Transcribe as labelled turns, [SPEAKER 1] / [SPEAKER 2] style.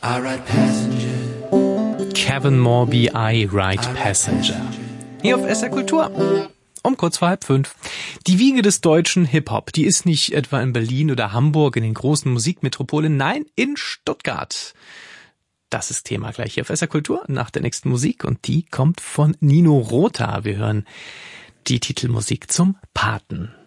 [SPEAKER 1] I ride passenger.
[SPEAKER 2] Kevin Morby, I Ride Passenger. Hier auf SR Kultur. Um kurz vor 4:30. Die Wiege des deutschen Hip-Hop, die ist nicht etwa in Berlin oder Hamburg in den großen Musikmetropolen, nein, in Stuttgart. Das ist Thema gleich hier auf SR Kultur nach der nächsten Musik und die kommt von Nino Rota. Wir hören die Titelmusik zum Paten.